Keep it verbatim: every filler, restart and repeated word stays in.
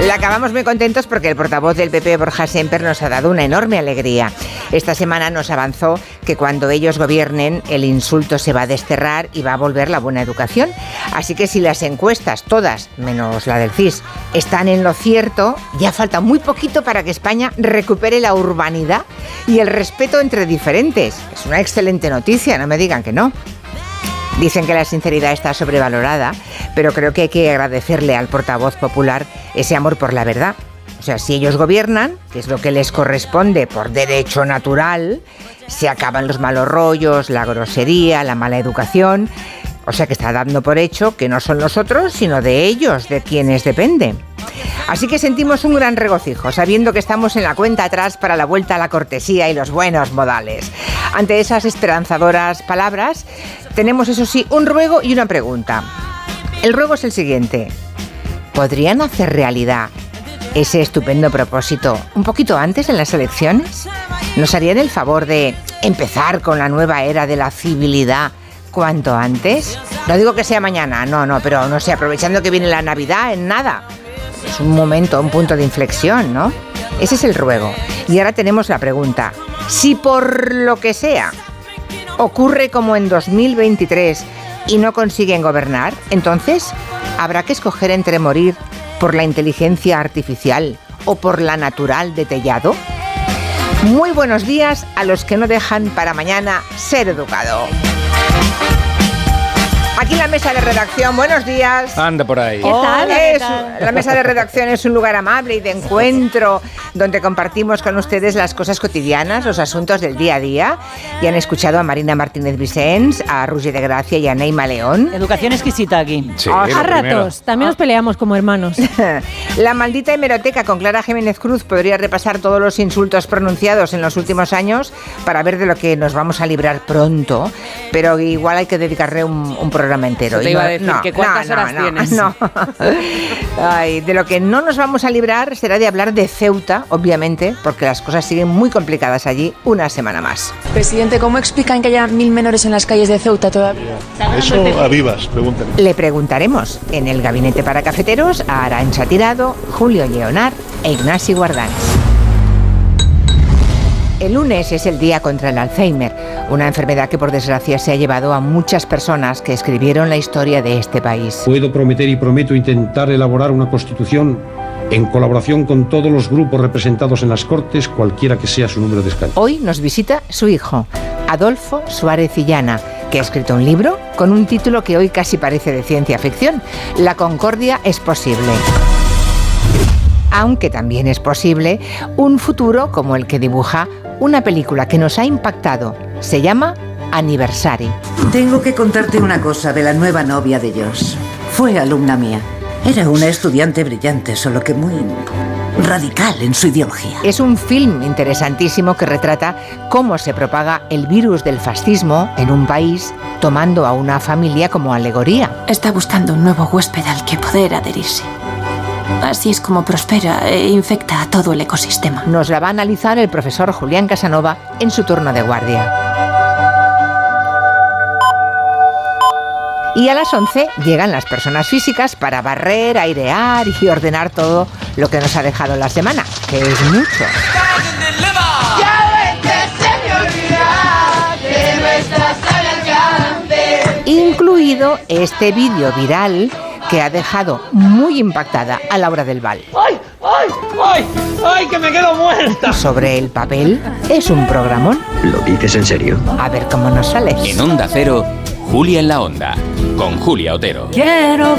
La acabamos muy contentos porque el portavoz del P P, Borja Semper, nos ha dado una enorme alegría. Esta semana nos avanzó que cuando ellos gobiernen, el insulto se va a desterrar y va a volver la buena educación. Así que si las encuestas, todas, menos la del C I S, están en lo cierto, ya falta muy poquito para que España recupere la urbanidad y el respeto entre diferentes. Es una excelente noticia, no me digan que no. Dicen que la sinceridad está sobrevalorada, pero creo que hay que agradecerle al portavoz popular ese amor por la verdad. O sea, si ellos gobiernan, que es lo que les corresponde por derecho natural, se acaban los malos rollos, la grosería, la mala educación. O sea que está dando por hecho que no son nosotros, sino de ellos, de quienes depende. Así que sentimos un gran regocijo, sabiendo que estamos en la cuenta atrás para la vuelta a la cortesía y los buenos modales. Ante esas esperanzadoras palabras, tenemos, eso sí, un ruego y una pregunta. El ruego es el siguiente. ¿Podrían hacer realidad ese estupendo propósito un poquito antes en las elecciones? ¿Nos harían el favor de empezar con la nueva era de la civilidad cuanto antes? No digo que sea mañana, no, no, pero no sé, aprovechando que viene la Navidad, en nada. Es un momento, un punto de inflexión, ¿no? Ese es el ruego. Y ahora tenemos la pregunta. Si por lo que sea ocurre como en dos mil veintitrés y no consiguen gobernar, entonces habrá que escoger entre morir por la inteligencia artificial o por la natural de Tellado. Muy buenos días a los que no dejan para mañana ser educado. Aquí la mesa de redacción, buenos días. Anda por ahí. ¿Qué tal? Es, la mesa de redacción es un lugar amable y de encuentro donde compartimos con ustedes las cosas cotidianas, los asuntos del día a día. Y han escuchado a Marina Martínez Vicens, a Roger de Gracia y a Neima León. Educación exquisita aquí. Sí, Oh, A lo ratos, primero. también nos peleamos como hermanos. La maldita hemeroteca con Clara Jiménez Cruz podría repasar todos los insultos pronunciados en los últimos años para ver de lo que nos vamos a librar pronto, pero igual hay que dedicarle un, un programa entero. Te Y iba no, a decir no, que cuántas no, horas no, tienes. No. Ay, de lo que no nos vamos a librar será de hablar de Ceuta, obviamente, porque las cosas siguen muy complicadas allí una semana más. Presidente, ¿cómo explican que haya mil menores en las calles de Ceuta todavía? Eso a vivas, pregúntale. Le preguntaremos en el Gabinete para Cafeteros a Arantxa Tirado, Julio Lleonard e Ignasi Guardans. El lunes es el día contra el Alzheimer, una enfermedad que por desgracia se ha llevado a muchas personas que escribieron la historia de este país. Puedo prometer y prometo intentar elaborar una constitución en colaboración con todos los grupos representados en las Cortes, cualquiera que sea su número de escaños. Hoy nos visita su hijo, Adolfo Suárez Illana, que ha escrito un libro con un título que hoy casi parece de ciencia ficción: La concordia es posible. Aunque también es posible un futuro como el que dibuja una película que nos ha impactado. Se llama Anniversary. Tengo que contarte una cosa de la nueva novia de Josh. Fue alumna mía. Era una estudiante brillante, solo que muy radical en su ideología. Es un film interesantísimo que retrata cómo se propaga el virus del fascismo en un país, tomando a una familia como alegoría. Está buscando un nuevo huésped al que poder adherirse. Así es como prospera e infecta a todo el ecosistema. Nos la va a analizar el profesor Julián Casanova en su turno de guardia. Y a las once llegan las personas físicas para barrer, airear y ordenar todo lo que nos ha dejado la semana, que es mucho. Incluido este vídeo viral que ha dejado muy impactada a Laura del Val. ¡Ay, ay, ay! ¡Ay, que me quedo muerta! Sobre el papel, es un programón. ¿Lo dices en serio? A ver cómo nos sale. En Onda Cero, Julia en la Onda, con Julia Otero. Quiero